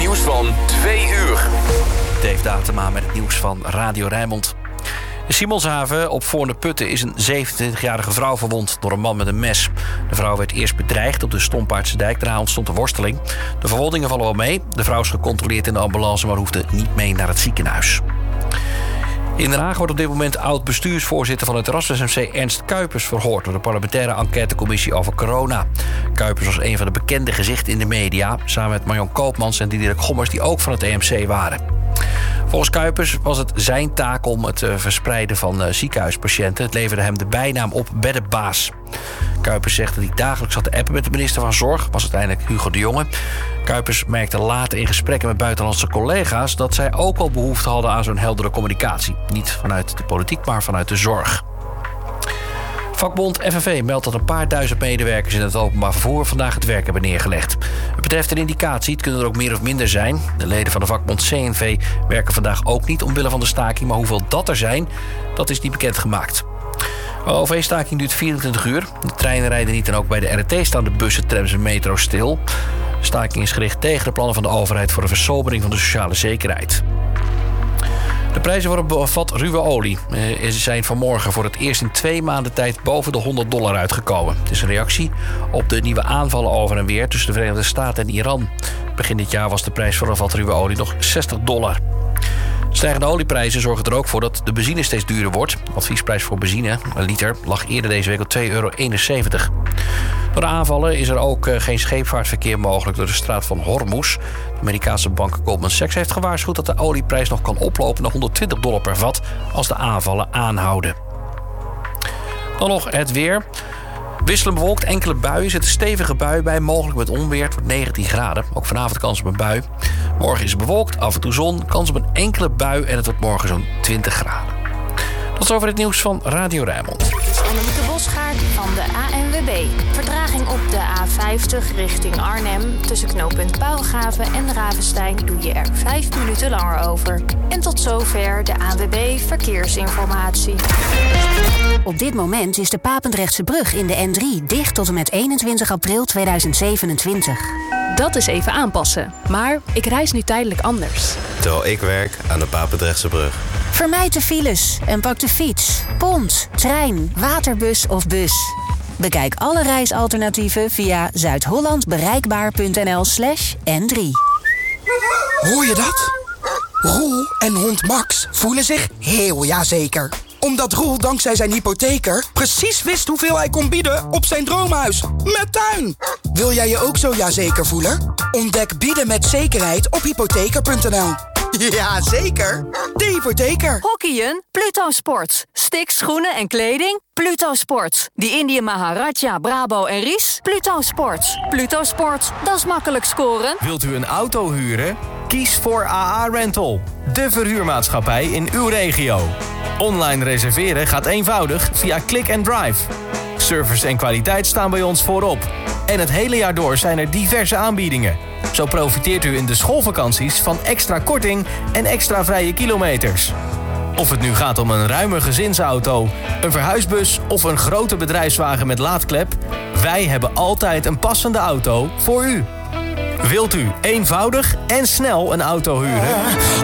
nieuws van 2 uur. Dave Datema met het nieuws van Radio Rijnmond. In Simonshaven op Voorne Putten is een 27-jarige vrouw verwond door een man met een mes. De vrouw werd eerst bedreigd op de Stompaardse dijk. Daarna ontstond een worsteling. De verwondingen vallen wel mee. De vrouw is gecontroleerd in de ambulance, maar hoefde niet mee naar het ziekenhuis. In Den Haag wordt op dit moment oud-bestuursvoorzitter van het Erasmus MC Ernst Kuipers verhoord door de parlementaire enquêtecommissie over corona. Kuipers was een van de bekende gezichten in de media, samen met Marjon Koopmans en Diederik Gommers, die ook van het EMC waren. Volgens Kuipers was het zijn taak om het verspreiden van ziekenhuispatiënten. Het leverde hem de bijnaam op beddenbaas. Kuipers zegt dat hij dagelijks zat te appen met de minister van Zorg, was uiteindelijk Hugo de Jonge. Kuipers merkte later in gesprekken met buitenlandse collega's dat zij ook wel behoefte hadden aan zo'n heldere communicatie. Niet vanuit de politiek, maar vanuit de zorg. Vakbond FNV meldt dat een paar duizend medewerkers in het openbaar vervoer vandaag het werk hebben neergelegd. Het betreft een indicatie, het kunnen er ook meer of minder zijn. De leden van de vakbond CNV werken vandaag ook niet omwille van de staking, maar hoeveel dat er zijn, dat is niet bekendgemaakt. De OV-staking duurt 24 uur. De treinen rijden niet en ook bij de RT staan de bussen, trams en metro's stil. De staking is gericht tegen de plannen van de overheid voor een versobering van de sociale zekerheid. De prijzen voor een vat ruwe olie zijn vanmorgen voor het eerst in 2 maanden tijd boven de $100 uitgekomen. Het is een reactie op de nieuwe aanvallen over en weer tussen de Verenigde Staten en Iran. Begin dit jaar was de prijs voor een vat ruwe olie nog $60. Stijgende olieprijzen zorgen er ook voor dat de benzine steeds duurder wordt. De adviesprijs voor benzine, een liter, lag eerder deze week op €2,71. Door de aanvallen is er ook geen scheepvaartverkeer mogelijk door de straat van Hormuz. De Amerikaanse bank Goldman Sachs heeft gewaarschuwd dat de olieprijs nog kan oplopen naar $120 per vat als de aanvallen aanhouden. Dan nog het weer. Wisselend bewolkt, enkele buien. Er zit een stevige bui bij, mogelijk met onweer. Het wordt 19 graden. Ook vanavond kans op een bui. Morgen is het bewolkt, af en toe zon. Kans op een enkele bui en het wordt morgen zo'n 20 graden. Tot zover het nieuws van Radio Rijnmond. Annemieke Bosgaard van de ANWB. Vertraging op de A50 richting Arnhem. Tussen knooppunt Paalgraven en Ravenstein doe je er 5 minuten langer over. En tot zover de ANWB Verkeersinformatie. Op dit moment is de Papendrechtse brug in de N3 dicht tot en met 21 april 2027. Dat is even aanpassen. Maar ik reis nu tijdelijk anders. Terwijl ik werk aan de Papendrechtse brug. Vermijd de files en pak de fiets, pont, trein, waterbus of bus. Bekijk alle reisalternatieven via zuidhollandbereikbaar.nl/N3. Hoor je dat? Roel en hond Max voelen zich heel jazeker. Omdat Roel dankzij zijn hypotheker precies wist hoeveel hij kon bieden op zijn droomhuis. Met tuin! Wil jij je ook zo jazeker voelen? Ontdek bieden met zekerheid op hypotheker.nl. Ja, zeker. De hypotheker. Hockeyen? Pluto Sports. Sticks, schoenen en kleding? Pluto Sports. Die Indië Maharaja, Brabo en Ries? Pluto Sports. Pluto Sports, dat is makkelijk scoren. Wilt u een auto huren? Kies voor AA Rental. De verhuurmaatschappij in uw regio. Online reserveren gaat eenvoudig via Click and Drive. Service en kwaliteit staan bij ons voorop. En het hele jaar door zijn er diverse aanbiedingen. Zo profiteert u in de schoolvakanties van extra korting en extra vrije kilometers. Of het nu gaat om een ruime gezinsauto, een verhuisbus of een grote bedrijfswagen met laadklep, wij hebben altijd een passende auto voor u. Wilt u eenvoudig en snel een auto huren?